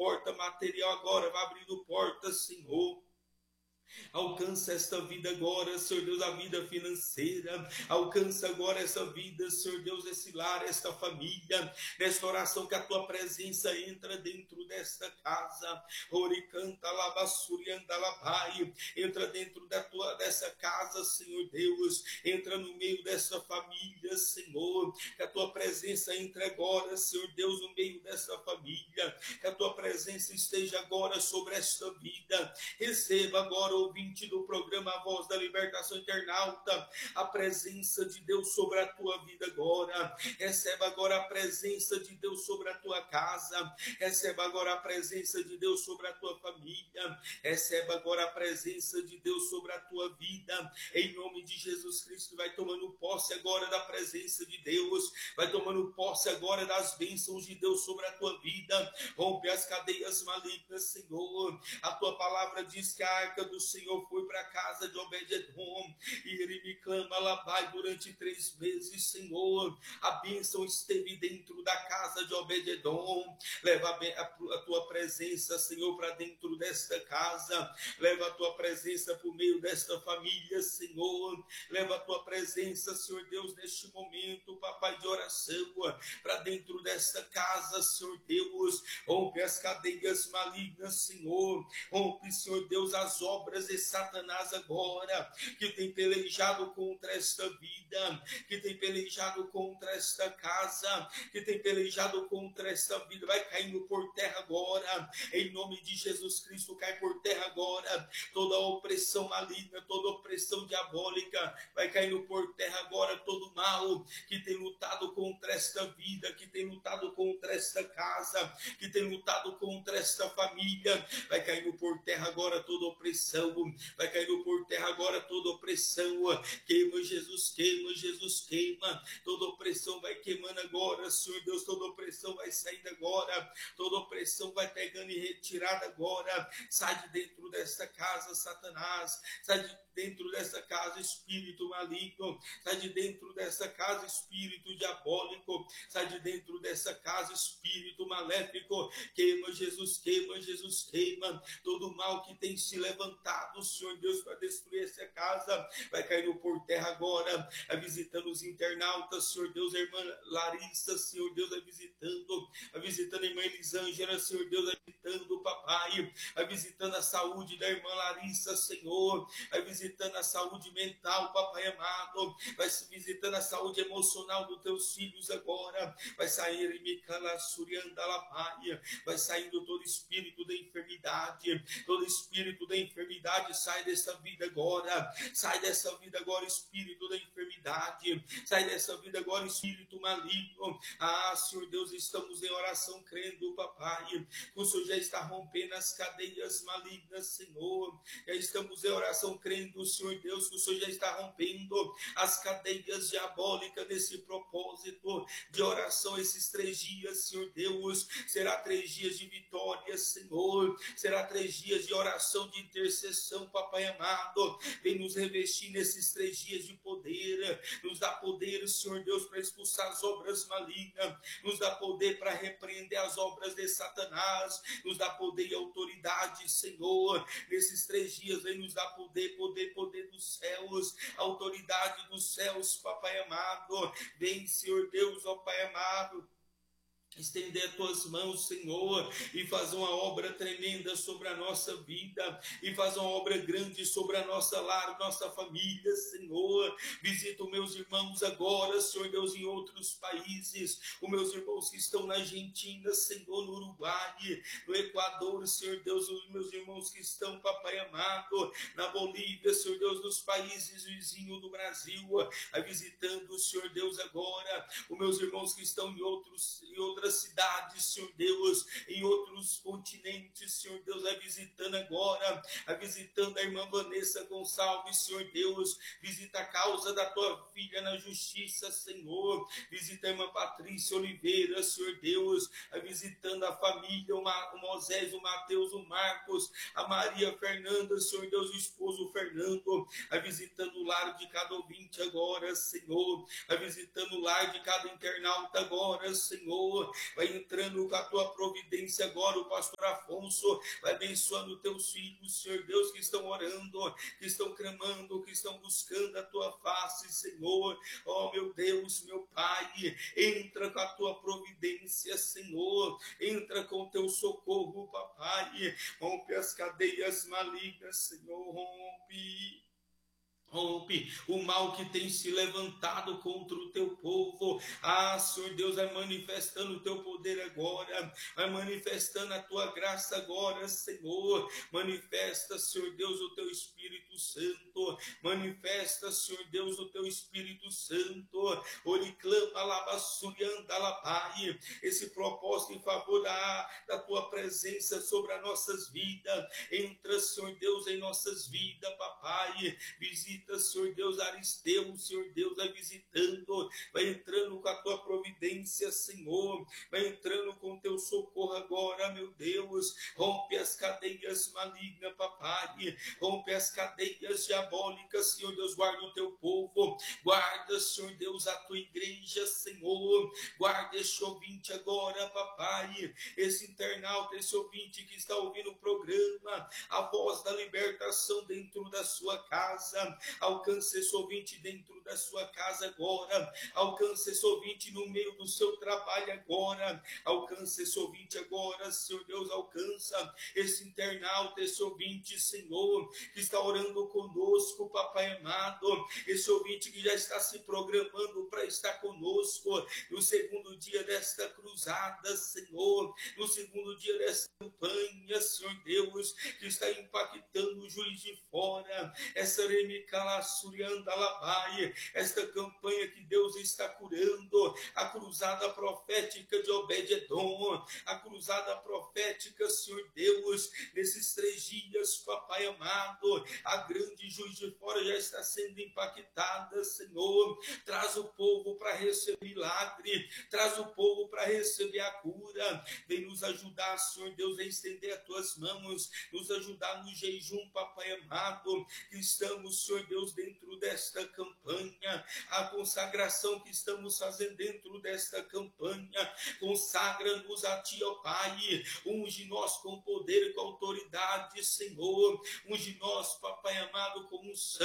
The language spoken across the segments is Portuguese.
porta material agora, vai abrindo portas, Senhor. Alcança esta vida agora, Senhor Deus, a vida financeira. Alcança agora essa vida, Senhor Deus, esse lar, esta família. Nesta oração que a tua presença entra dentro desta casa. Oricanta labassurianda labai. Entra dentro dessa casa, Senhor Deus. Entra no meio dessa família, Senhor. Que a tua presença entre agora, Senhor Deus, no meio dessa família. Que a tua presença esteja agora sobre esta vida. Receba agora, ouvinte do programa A Voz da Libertação Internauta, a presença de Deus sobre a tua vida agora. Receba agora a presença de Deus sobre a tua casa. Receba agora a presença de Deus sobre a tua família. Receba agora a presença de Deus sobre a tua vida. Em nome de Jesus Cristo, vai tomando posse agora da presença de Deus. Vai tomando posse agora das bênçãos de Deus sobre a tua vida. Rompe as cadeias malignas, Senhor. A tua palavra diz que a arca do Senhor foi para a casa de Obed-edom e ele me clama lá vai durante 3 meses, Senhor. A bênção esteve dentro da casa de Obed-edom. Leva a tua presença, Senhor, para dentro desta casa. Leva a tua presença por meio desta família, Senhor. Leva a tua presença, Senhor Deus, neste momento, papai, de oração, para dentro desta casa, Senhor Deus. Rompe as cadeias malignas, Senhor. Rompe, Senhor Deus, as obras de Satanás agora, que tem pelejado contra esta vida, que tem pelejado contra esta casa, que tem pelejado contra esta vida. Vai caindo por terra agora, em nome de Jesus Cristo. Cai por terra agora toda a opressão maligna, toda a opressão diabólica. Vai caindo por terra agora todo mal que tem lutado contra esta vida, que tem lutado contra esta casa, que tem lutado contra esta família. Vai caindo por terra agora toda opressão. Vai caindo por terra agora toda opressão. Queima, Jesus, queima, Jesus, queima. Toda opressão vai queimando agora, Senhor Deus. Toda opressão vai saindo agora. Toda opressão vai pegando e retirada agora. Sai de dentro desta casa, Satanás. Sai de dentro dessa casa, espírito maligno. Sai de dentro dessa casa, espírito diabólico. Sai de dentro dessa casa, espírito maléfico. Queima, Jesus, queima, Jesus, queima. Todo mal que tem se levantado, Senhor Deus, para destruir essa casa, vai caindo por terra agora. Vai visitando os internautas, Senhor Deus. A irmã Larissa, Senhor Deus, vai visitando. Vai visitando a irmã Elisângela, Senhor Deus, vai visitando o papai. Vai visitando a saúde da irmã Larissa, Senhor. Vai visitando a saúde mental, papai amado. Vai visitando a saúde emocional dos teus filhos agora. Vai sair em Micala Surianda Lapaia. Vai saindo todo espírito da enfermidade. Todo espírito da enfermidade sai dessa vida agora. Sai dessa vida agora, espírito da enfermidade. Sai dessa vida agora, espírito maligno. Ah, Senhor Deus, estamos em oração crendo, papai. O Senhor já está rompendo as cadeias malignas, Senhor. Já estamos em oração crendo, Senhor Deus, que o Senhor já está rompendo as cadeias diabólicas nesse propósito de oração. Esses 3 dias, Senhor Deus, será 3 dias de vitória, Senhor. Será 3 dias de oração, de intercessão, papai amado. Vem nos revestir nesses 3 dias de poder. Nos dá poder, Senhor Deus, para expulsar as obras malignas. Nos dá poder para repreender as obras de Satanás. Nos dá poder e autoridade, Senhor. Nesses 3 dias, vem nos dar poder, poder, poder dos céus. Autoridade dos céus, papai amado. Vem, Senhor Deus, ó Pai amado. Estender as tuas mãos, Senhor, e fazer uma obra tremenda sobre a nossa vida, e fazer uma obra grande sobre a nossa lar, nossa família, Senhor. Visita os meus irmãos agora, Senhor Deus, em outros países, os meus irmãos que estão na Argentina, Senhor, no Uruguai, no Equador, Senhor Deus, os meus irmãos que estão, papai amado, na Bolívia, Senhor Deus, nos países vizinhos do Brasil, vai visitando, Senhor Deus, agora, os meus irmãos que estão em outras cidades, Senhor Deus, em outros continentes, Senhor Deus, vai visitando agora, vai visitando a irmã Vanessa Gonçalves, Senhor Deus, visita a causa da tua filha na justiça, Senhor, visita a irmã Patrícia Oliveira, Senhor Deus, vai visitando a família, o Moisés, o Mateus, o Marcos, a Maria Fernanda, Senhor Deus, o esposo Fernando, vai visitando o lar de cada ouvinte agora, Senhor, vai visitando o lar de cada internauta agora, Senhor, Senhor. Vai entrando com a tua providência agora, o pastor Afonso, vai abençoando teus filhos, Senhor Deus, que estão orando, que estão clamando, que estão buscando a tua face, Senhor. Ó meu Deus, meu Pai, entra com a tua providência, Senhor, entra com o teu socorro, papai, rompe as cadeias malignas, Senhor, rompe o mal que tem se levantado contra o teu povo. Senhor Deus, vai manifestando o teu poder agora, vai manifestando a tua graça agora, Senhor. Manifesta, Senhor Deus, o teu Espírito Santo, manifesta, Senhor Deus, o teu Espírito Santo. Oriclama, labassurianda, labai, esse propósito em favor da tua presença sobre as nossas vidas. Entra, Senhor Deus, em nossas vidas, papai. Visita, Senhor Deus, Aristeu, Senhor Deus, vai visitando, vai entrando com a tua providência, Senhor, vai entrando com o teu socorro agora, meu Deus. Rompe as cadeias malignas, papai, rompe as cadeias diabólicas, Senhor Deus, guarda o teu povo, guarda, Senhor Deus, a tua igreja, Senhor, guarda este ouvinte agora, papai, esse internauta, esse ouvinte que está ouvindo o programa, a voz da libertação dentro da sua casa. Alcance esse ouvinte dentro da sua casa agora, alcance esse ouvinte no meio do seu trabalho agora, alcance esse ouvinte agora, Senhor Deus, alcança esse internauta, esse ouvinte, Senhor, que está orando conosco, papai amado, esse ouvinte que já está se programando para estar conosco no segundo dia desta cruzada, Senhor, no segundo dia desta campanha, Senhor Deus, que está impactando o Juiz de Fora, essa esta campanha que Deus está curando, a cruzada profética de Obed-Edom, a cruzada profética, Senhor Deus, nesses 3 dias, papai amado, a grande Juiz de Fora já está sendo impactada, Senhor. Traz o povo para receber milagre, traz o povo para receber a cura. Vem nos ajudar, Senhor Deus, a estender as tuas mãos, nos ajudar no jejum, papai amado, que estamos, Senhor Deus, dentro desta campanha, a consagração que estamos fazendo dentro desta campanha. Consagra-nos a ti, ó Pai, unge nós com poder e com autoridade, Senhor, unge nós, papai amado, com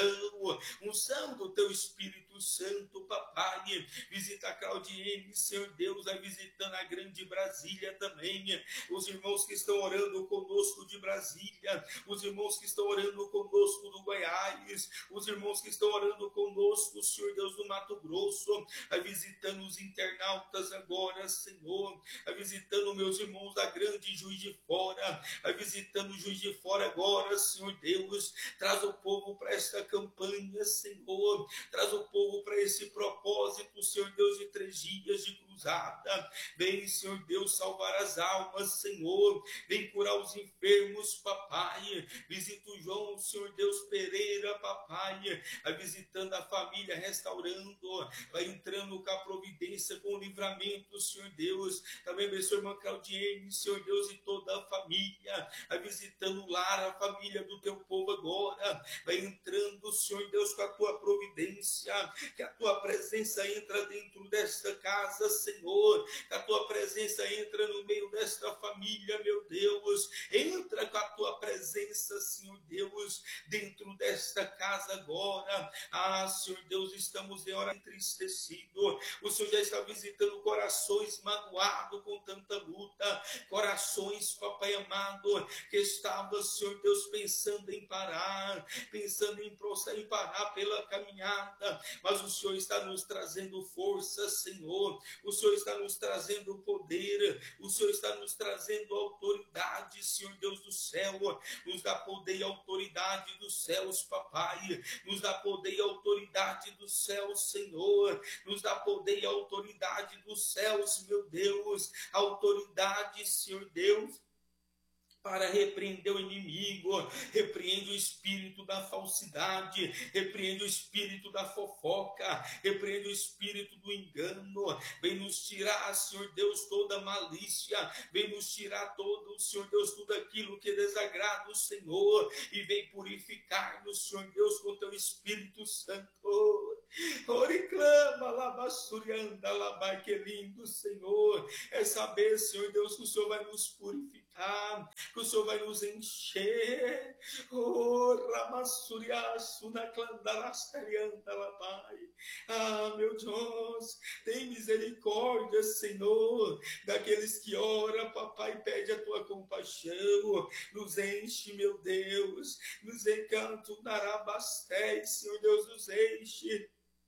unção do teu Espírito Santo, papai. Visita a Claudiene, Senhor Deus, vai visitando a grande Brasília também, os irmãos que estão orando conosco de Brasília, os irmãos que estão orando conosco do Goiás, os irmãos que estão orando conosco, Senhor Deus, do Mato Grosso, vai visitando os internautas agora, Senhor, vai visitando meus irmãos da grande Juiz de Fora, vai visitando o Juiz de Fora agora, Senhor Deus, traz o povo para esta campanha, Senhor, traz o povo para esse propósito, Senhor Deus, de 3 dias de cruzada. Vem, Senhor Deus, salvar as almas, Senhor, vem curar os enfermos, papai. Visita o João, Senhor Deus Pereira, papai, vai visitando a família, restaurando, vai entrando com a providência, com o livramento, Senhor Deus. Também abençoa a irmã Claudiene, Senhor Deus, e toda a família, vai visitando o lar, a família do teu povo agora, vai entrando, Senhor Deus, com a tua providência, que a tua presença entra dentro desta casa, Senhor, que a tua presença entra no meio desta família, meu Deus, entra com a tua presença, Senhor Deus, dentro desta casa agora. Senhor Deus, estamos em hora entristecido, o Senhor já está visitando corações magoados com tanta luta, corações, papai amado, que estava, Senhor Deus, pensando em parar, pensando em parar pela caminhada, mas o Senhor está nos trazendo força, Senhor, o Senhor está nos trazendo poder, o Senhor está nos trazendo autoridade, Senhor Deus do céu, nos dá poder e autoridade dos céus, papai, nos dá poder e autoridade dos céus, Senhor, nos dá poder e autoridade dos céus, meu Deus, autoridade, Senhor Deus, para repreender o inimigo, repreende o espírito da falsidade, repreende o espírito da fofoca, repreende o espírito do engano, vem nos tirar, Senhor Deus, toda malícia, vem nos tirar todo, Senhor Deus, tudo aquilo que desagrada o Senhor, e vem purificar-nos, Senhor Deus, com teu Espírito Santo. Oriclama, labassurianda, labai, que lindo, Senhor. É saber, Senhor Deus, que o Senhor vai nos purificar, que o Senhor vai nos encher. Oh, ramassuriaço, na clandarastarianda, labai. Ah, meu Deus, tem misericórdia, Senhor, daqueles que oram, papai, pede a tua compaixão. Nos enche, meu Deus, nos encanto, narabastéis, Senhor Deus, nos enche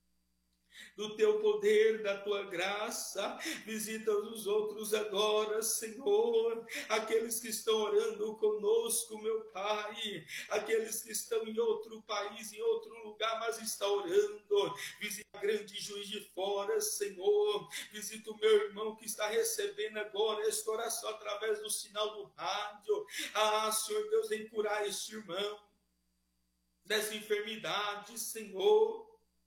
do teu poder, da tua graça. Visita os outros agora, Senhor, aqueles que estão orando conosco, meu Pai, aqueles que estão em outro país, em outro lugar, mas estão orando. Visita a grande Juiz de Fora, Senhor. Visita o meu irmão que está recebendo agora esta oração através do sinal do rádio. Ah, Senhor Deus, vem curar este irmão dessa enfermidade, Senhor.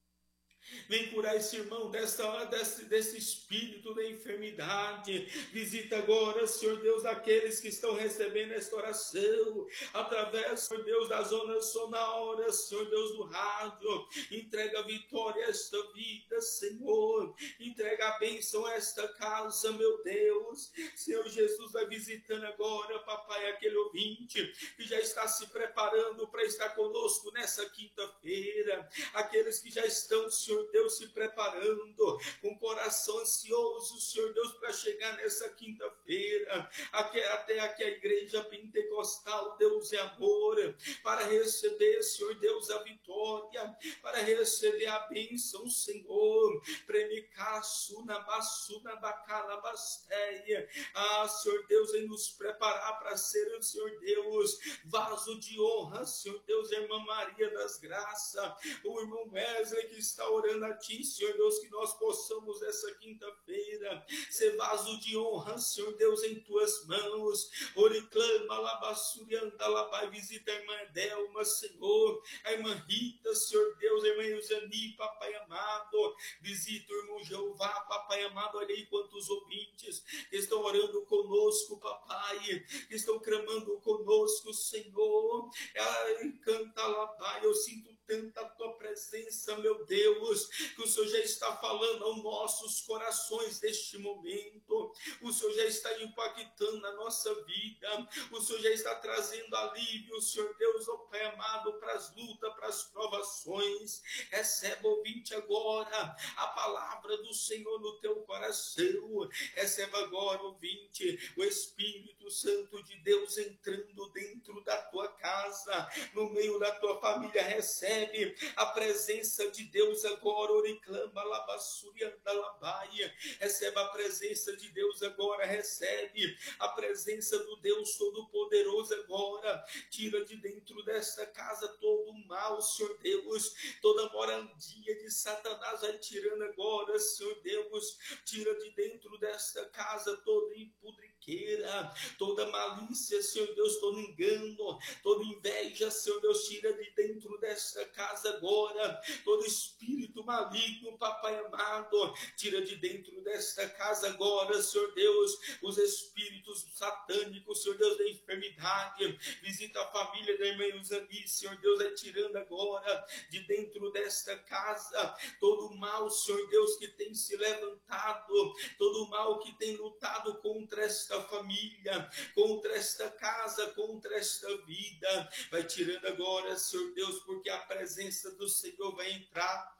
Vem curar esse irmão desse espírito da enfermidade. Visita agora, Senhor Deus, aqueles que estão recebendo esta oração, através, Senhor Deus, das ondas sonoras, Senhor Deus, do rádio. Entrega a vitória a esta vida, Senhor. Entrega a bênção a esta casa, meu Deus. Senhor Jesus, vai visitando agora, papai, aquele ouvinte que já está se preparando para estar conosco nessa quinta-feira. Aqueles que já estão, Senhor Deus, se preparando com coração ansioso, Senhor Deus, para chegar nessa quinta-feira, até aqui a igreja pentecostal, Deus é amor, para receber, Senhor Deus, a vitória, para receber a bênção, Senhor. Premicaçuna, baçuna, bacala, basteia. Ah, Senhor Deus, em nos preparar para ser, Senhor Deus, vaso de honra, Senhor Deus, irmã Maria das Graças, o irmão Wesley que está orando a Ti, Senhor Deus, que nós possamos essa quinta-feira ser vaso de honra, Senhor Deus, em Tuas mãos. Oriclama, labassurianda, labai, visita a irmã Delma, Senhor, a irmã Rita, Senhor Deus, a irmã Eusani, papai amado, visita o irmão Jeová, papai amado, olha aí quantos ouvintes que estão orando conosco, papai, que estão clamando conosco, Senhor. Ai, canta labai, eu sinto tanta tua presença, meu Deus, que o Senhor já está falando aos nossos corações neste momento. O Senhor já está impactando na nossa vida. O Senhor já está trazendo alívio, Senhor Deus, ó Pai amado, para as lutas, para as provações. Receba, ouvinte, agora a palavra do Senhor no teu coração. Receba agora, ouvinte, o Espírito Santo de Deus entrando dentro da tua casa, no meio da tua família. Recebe a presença de Deus agora. Oriclama, labassúria, andalabaia. Receba a presença de Deus agora. Recebe a presença do Deus Todo-Poderoso agora. Tira de dentro desta casa todo o mal, Senhor Deus, toda moradia de Satanás vai tirando agora, Senhor Deus. Tira de dentro desta casa toda impudriqueira, toda malícia, Senhor Deus, todo engano, toda inveja, Senhor Deus, tira de dentro desta casa agora, todo espírito maligno, papai amado, tira de dentro desta casa agora, Senhor Deus, os espíritos satânicos, Senhor Deus, da enfermidade. Visita a família da irmã Eusani, Senhor Deus, é tirando agora de dentro desta casa todo o mal, Senhor Deus, que tem se levantado, todo o mal que tem lutado contra esta família, contra esta casa, contra esta vida. Vai tirando agora, Senhor Deus, porque a presença do Senhor vai entrar.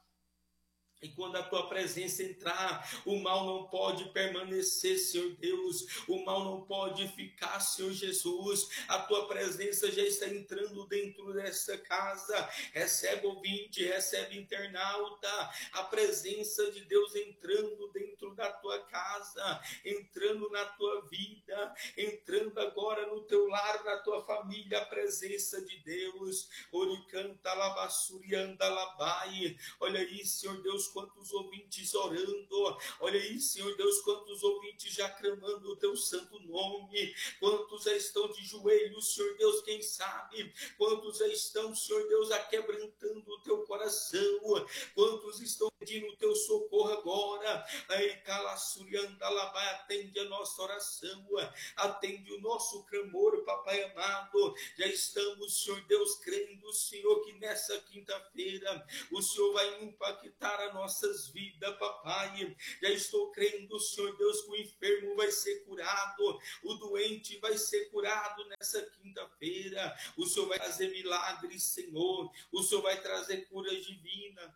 E quando a tua presença entrar, o mal não pode permanecer, Senhor Deus. O mal não pode ficar, Senhor Jesus. A tua presença já está entrando dentro dessa casa. Recebe, ouvinte, recebe, internauta, a presença de Deus entrando dentro da tua casa, entrando na tua vida, entrando agora no teu lar, na tua família, a presença de Deus. Oricanta, labassurianda, labai. Olha aí, Senhor Deus, quantos ouvintes orando. Olha aí, Senhor Deus, quantos ouvintes já clamando o teu santo nome. Quantos já estão de joelhos, Senhor Deus, quem sabe? Quantos já estão, Senhor Deus, aquebrantando o teu coração? Quantos estão pedindo o teu socorro agora? Aí, Calaçuriandalabai, atende a nossa oração, atende o nosso clamor, Papai amado. Já estamos, Senhor Deus, crendo, Senhor, que nessa quinta-feira o Senhor vai impactar as nossas vidas, Papai. Já estou crendo, Senhor Deus, que o enfermo vai ser curado, o doente vai ser curado nessa quinta-feira. O Senhor vai trazer milagres, Senhor. O Senhor vai trazer cura divina.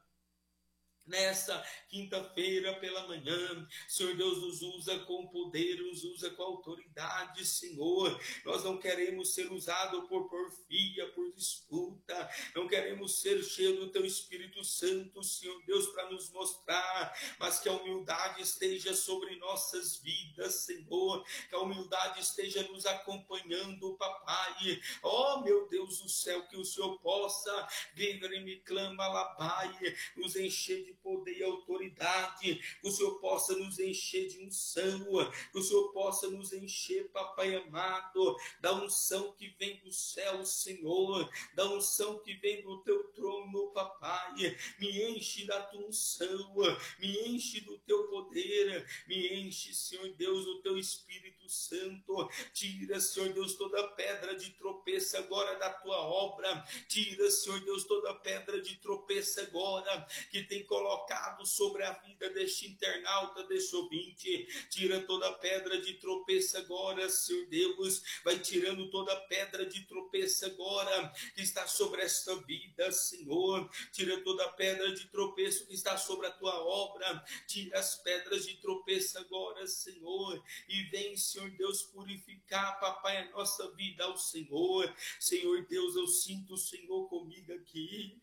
Nessa quinta-feira pela manhã, Senhor Deus, nos usa com poder, nos usa com autoridade, Senhor. Nós não queremos ser usados por porfia, por disputa, não queremos ser cheios do Teu Espírito Santo, Senhor Deus, para nos mostrar, mas que a humildade esteja sobre nossas vidas, Senhor, que a humildade esteja nos acompanhando, Papai. Oh, meu Deus do céu, que o Senhor possa, me clama, labai, nos encher de poder e autoridade, que o Senhor possa nos encher de unção, que o Senhor possa nos encher, Papai amado, da unção que vem do céu, Senhor, da unção que vem do teu trono, Papai. Me enche da tua unção, me enche do teu poder, me enche, Senhor Deus, do teu Espírito Santo. Tira, Senhor Deus, toda pedra de tropeço agora da tua obra. Tira, Senhor Deus, toda pedra de tropeço agora que tem colocado sobre a vida deste internauta, deste ouvinte. Tira toda pedra de tropeço agora, Senhor Deus. Vai tirando toda pedra de tropeço agora que está sobre esta vida, Senhor. Tira toda pedra de tropeço que está sobre a tua obra. Tira as pedras de tropeço agora, Senhor. E vem, Senhor Deus, purificar, Papai, a nossa vida ao Senhor. Senhor Deus, eu sinto o Senhor comigo aqui.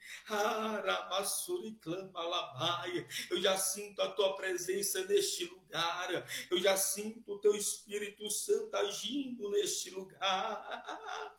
Eu já sinto a tua presença neste lugar. Eu já sinto o teu Espírito Santo agindo neste lugar.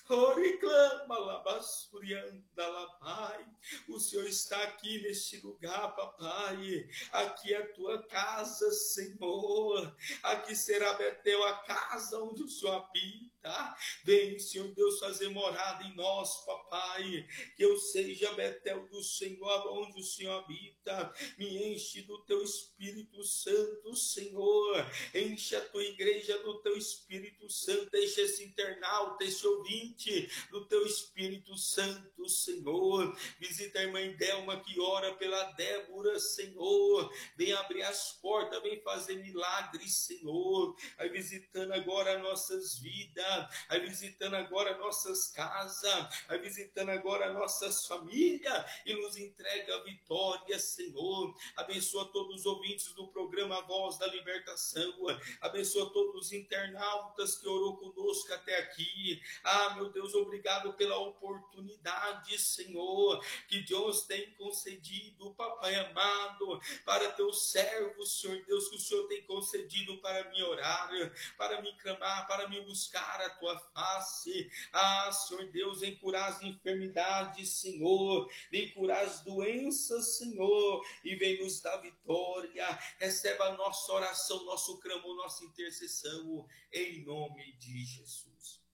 O Senhor está aqui neste lugar, Papai. Aqui é a tua casa, Senhor. Aqui será, Betel, a casa onde o Senhor habita. Vem, Senhor Deus, fazer morada em nós, Papai. Que eu seja, Betel, do Senhor, onde o Senhor habita. Me enche do teu Espírito Santo, Senhor. Enche a tua igreja do teu Espírito Santo. Enche esse internauta, esse ouvinte do teu Espírito Santo, Senhor. Visita a irmã Delma que ora pela Débora, Senhor. Vem abrir as portas, vem fazer milagres, Senhor. Vai visitando agora nossas vidas, vai visitando agora nossas casas, vai visitando agora nossas famílias e nos entrega a vitória, Senhor. Abençoa todos os ouvintes do programa Voz da Libertação. Abençoa todos os internautas que orou conosco até aqui. Meu Deus, obrigado pela oportunidade, Senhor, que Deus tem concedido, Papai amado, para teus servos, Senhor Deus, que o Senhor tem concedido para me orar, para me clamar, para me buscar a tua face. Senhor Deus, vem curar as enfermidades, Senhor, vem curar as doenças, Senhor, e vem nos dar vitória. Receba a nossa oração, nosso clamor, nossa intercessão, em nome de Jesus.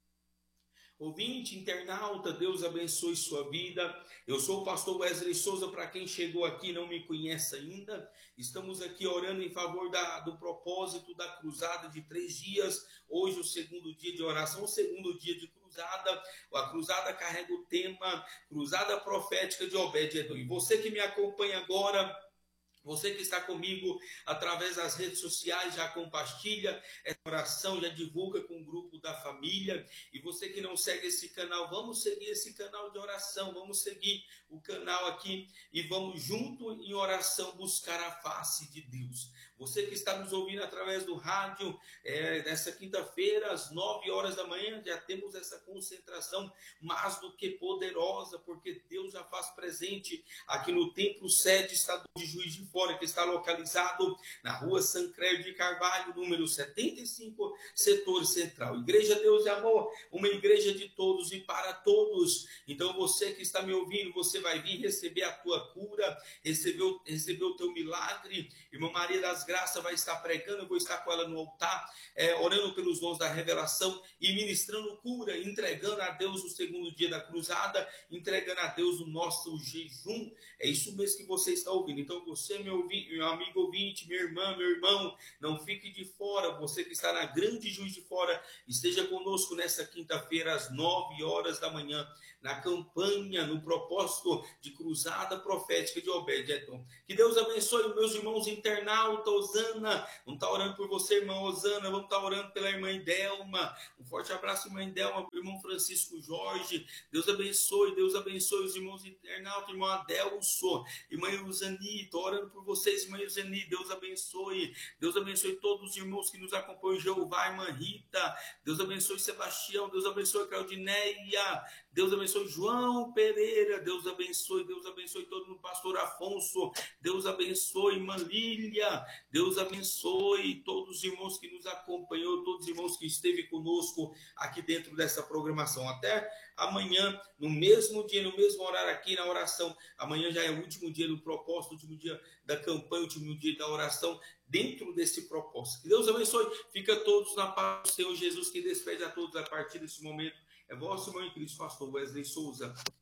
Ouvinte, internauta, Deus abençoe sua vida. Eu sou o pastor Wesley Souza, para quem chegou aqui e não me conhece ainda. Estamos aqui orando em favor do propósito da cruzada de 3 dias. Hoje o segundo dia de oração, o segundo dia de cruzada. A cruzada carrega o tema Cruzada Profética de Obed-Edom. E você que me acompanha agora, você que está comigo através das redes sociais, já compartilha essa oração, já divulga com o grupo da família. E você que não segue esse canal, vamos seguir esse canal de oração, vamos seguir o canal aqui e vamos junto em oração buscar a face de Deus. Você que está nos ouvindo através do rádio, nessa quinta-feira, às 9 horas da manhã, já temos essa concentração mais do que poderosa, porque Deus já faz presente aqui no templo sede estadual de Juiz de Fora, que está localizado na rua Sancrédio de Carvalho, número 75, setor central. Igreja Deus e Amor, uma igreja de todos e para todos. Então você que está me ouvindo, você vai vir receber a tua cura, receber o teu milagre. Irmã Maria das Graças vai estar pregando, eu vou estar com ela no altar, orando pelos dons da revelação e ministrando cura, entregando a Deus o segundo dia da cruzada, entregando a Deus o nosso jejum. É isso mesmo que você está ouvindo. Então você, meu amigo ouvinte, minha irmã, meu irmão, não fique de fora. Você que está na grande Juiz de Fora, esteja conosco nessa quinta-feira às 9 horas da manhã, na campanha, no propósito de cruzada profética de Obed-Edom. Que Deus abençoe meus irmãos internautas. Osana, vamos estar orando por você, irmã Osana, vamos estar orando pela irmã Idelma. Um forte abraço, irmã Idelma, irmão Francisco Jorge. Deus abençoe os irmãos internautas, irmão Adelso, irmã Eusani, estou orando por vocês, irmã Eusani. Deus abençoe todos os irmãos que nos acompanham, Jeová, irmã Rita. Deus abençoe Sebastião, Deus abençoe Claudineia, Deus abençoe João Pereira, Deus abençoe todo mundo, pastor Afonso, Deus abençoe irmã Lília, Deus abençoe todos os irmãos que nos acompanhou, todos os irmãos que esteve conosco aqui dentro dessa programação. Até amanhã, no mesmo dia, no mesmo horário aqui na oração. Amanhã já é o último dia do propósito, o último dia da campanha, o último dia da oração, dentro desse propósito. Que Deus abençoe, fica todos na paz do Senhor Jesus, que despede a todos a partir desse momento. É vosso irmão em Cristo, pastor Wesley Souza.